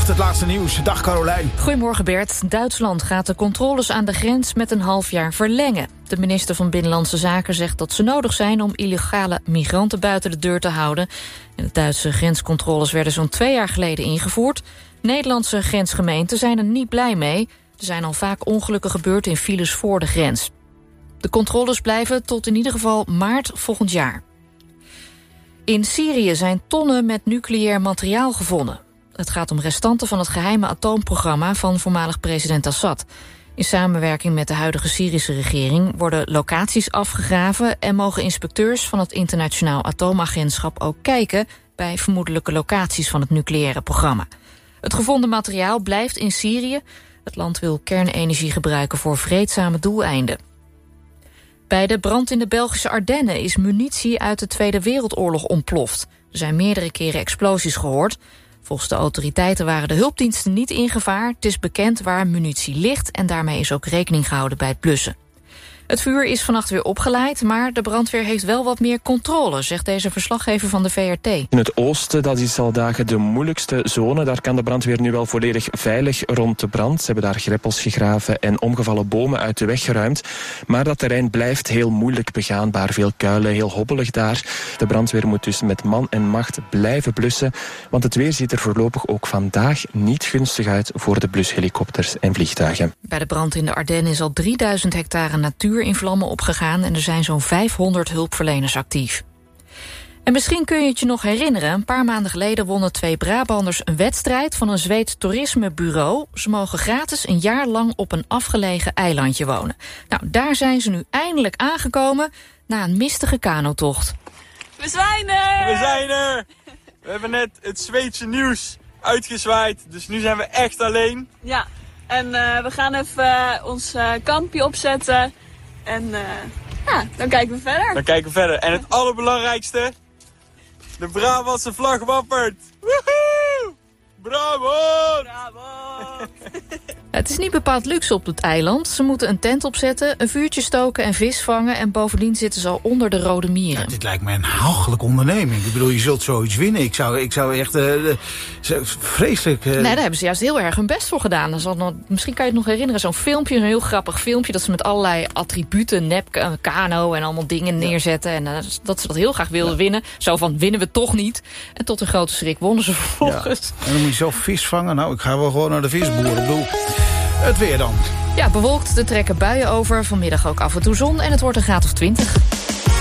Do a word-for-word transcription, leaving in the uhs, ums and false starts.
acht, het laatste nieuws. Dag Carolijn. Goedemorgen Bert. Duitsland gaat de controles aan de grens met een half jaar verlengen. De minister van Binnenlandse Zaken zegt dat ze nodig zijn om illegale migranten buiten de deur te houden. En de Duitse grenscontroles werden zo'n twee jaar geleden ingevoerd. Nederlandse grensgemeenten zijn er niet blij mee. Er zijn al vaak ongelukken gebeurd in files voor de grens. De controles blijven tot in ieder geval maart volgend jaar. In Syrië zijn tonnen met nucleair materiaal gevonden. Het gaat om restanten van het geheime atoomprogramma van voormalig president Assad. In samenwerking met de huidige Syrische regering worden locaties afgegraven en mogen inspecteurs van het Internationaal Atoomagentschap ook kijken bij vermoedelijke locaties van het nucleaire programma. Het gevonden materiaal blijft in Syrië. Het land wil kernenergie gebruiken voor vreedzame doeleinden. Bij de brand in de Belgische Ardennen is munitie uit de Tweede Wereldoorlog ontploft. Er zijn meerdere keren explosies gehoord. Volgens de autoriteiten waren de hulpdiensten niet in gevaar. Het is bekend waar munitie ligt en daarmee is ook rekening gehouden bij het blussen. Het vuur is vannacht weer opgeleid, maar de brandweer heeft wel wat meer controle, zegt deze verslaggever van de V R T. In het oosten, dat is al dagen de moeilijkste zone. Daar kan de brandweer nu wel volledig veilig rond de brand. Ze hebben daar greppels gegraven en omgevallen bomen uit de weg geruimd. Maar dat terrein blijft heel moeilijk begaanbaar. Veel kuilen, heel hobbelig daar. De brandweer moet dus met man en macht blijven blussen. Want het weer ziet er voorlopig ook vandaag niet gunstig uit voor de blushelikopters en vliegtuigen. Bij de brand in de Ardennen is al drieduizend hectare natuur in vlammen opgegaan en er zijn zo'n vijfhonderd hulpverleners actief. En misschien kun je het je nog herinneren, een paar maanden geleden wonnen twee Brabanders een wedstrijd van een Zweeds toerismebureau. Ze mogen gratis een jaar lang op een afgelegen eilandje wonen. Nou, daar zijn ze nu eindelijk aangekomen na een mistige kanotocht. We zijn er! We zijn er! We hebben net het Zweedse nieuws uitgezwaaid, dus nu zijn we echt alleen. Ja, en uh, we gaan even uh, ons uh, kampje opzetten. En uh, ja, dan kijken we verder. Dan kijken we verder. En het allerbelangrijkste, de Brabantse vlag wappert. Woehoe! Bravo! Bravo! Het is niet bepaald luxe op het eiland. Ze moeten een tent opzetten, een vuurtje stoken en vis vangen. En bovendien zitten ze al onder de rode mieren. Ja, dit lijkt me een hachelijke onderneming. Ik bedoel, je zult zoiets winnen. Ik zou, ik zou echt uh, vreselijk... Uh... Nee, daar hebben ze juist heel erg hun best voor gedaan. Dat is nog, misschien kan je het nog herinneren. Zo'n filmpje, een heel grappig filmpje. Dat ze met allerlei attributen, nep, kano en allemaal dingen ja. neerzetten. En uh, dat ze dat heel graag wilden ja. winnen. Zo van, winnen we toch niet. En tot een grote schrik wonnen ze vervolgens. Ja. En dan moet je zelf vis vangen. Nou, ik ga wel gewoon naar de visboer. Ik bedoel... Het weer dan. Ja, bewolkt. Er trekken buien over. Vanmiddag ook af en toe zon en het wordt een graad of twintig.